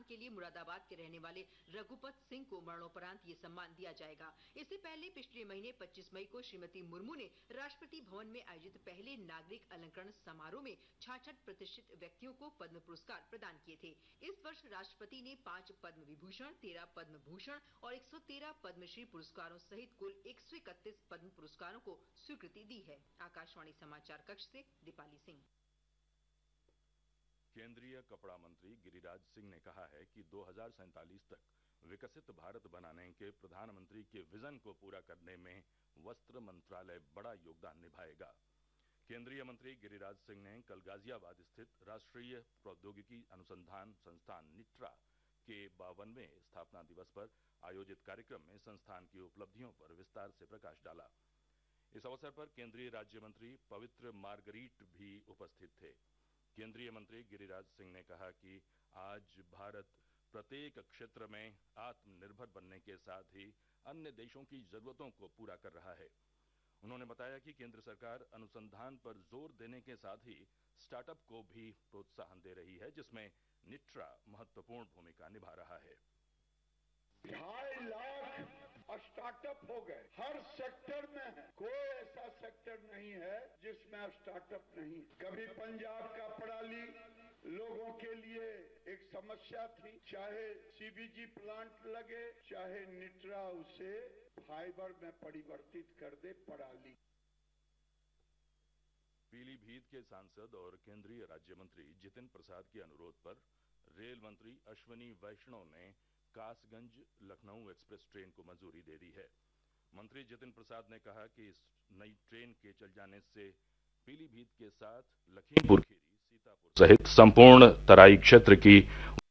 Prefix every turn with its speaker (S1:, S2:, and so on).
S1: के लिए मुरादाबाद के रहने वाले रघुपत सिंह को मरणोपरांत ये सम्मान दिया जाएगा। इससे पहले पिछले महीने 25 मई को श्रीमती मुर्मू ने राष्ट्रपति भवन में आयोजित पहले नागरिक अलंकरण समारोह में 66 प्रतिष्ठित व्यक्तियों को पद्म पुरस्कार प्रदान किए थे। इस वर्ष राष्ट्रपति ने 5 पद्म विभूषण, 13 पद्म भूषण और 113 पद्मश्री पुरस्कारों सहित कुल 131 पद्म पुरस्कारों को स्वीकृति दी है। आकाशवाणी समाचार कक्ष से दीपाली सिंह।
S2: केंद्रीय कपड़ा मंत्री गिरिराज सिंह ने कहा है कि 2047 तक विकसित भारत बनाने के प्रधानमंत्री के विजन को पूरा करने में वस्त्र मंत्रालय बड़ा योगदान निभाएगा। केंद्रीय मंत्री गिरिराज सिंह ने कल गाजियाबाद स्थित राष्ट्रीय प्रौद्योगिकी अनुसंधान संस्थान निट्रा के 52वें स्थापना दिवस पर आयोजित कार्यक्रम में संस्थान की उपलब्धियों पर विस्तार से प्रकाश डाला। इस अवसर पर केंद्रीय राज्य मंत्री पवित्र मार्गरीट भी उपस्थित थे। केंद्रीय मंत्री गिरिराज सिंह ने कहा कि आज भारत प्रत्येक क्षेत्र में आत्मनिर्भर बनने के साथ ही अन्य देशों की जरूरतों को पूरा कर रहा है। उन्होंने बताया कि केंद्र सरकार अनुसंधान पर जोर देने के साथ ही स्टार्टअप को भी प्रोत्साहन दे रही है, जिसमें निट्रा महत्वपूर्ण भूमिका निभा रहा है।
S3: 2.5 लाख स्टार्टअप हो गए, हर सेक्टर में है। कोई ऐसा सेक्टर नहीं है जिसमें स्टार्टअप नहीं। कभी पंजाब का पराली लोगों के लिए एक समस्या थी, चाहे सीबीजी प्लांट लगे, चाहे निट्रा उसे फाइबर में परिवर्तित कर दे पराली।
S2: पीलीभीत के सांसद और केंद्रीय राज्य मंत्री जितिन प्रसाद के अनुरोध पर रेल मंत्री अश्विनी वैष्णव ने कासगंज लखनऊ एक्सप्रेस ट्रेन को मंजूरी दे दी है। मंत्री जितिन प्रसाद ने कहा कि इस नई ट्रेन के चल जाने से पीलीभीत के साथ लखीमपुर खीरी, सीतापुर सहित संपूर्ण तराई क्षेत्र की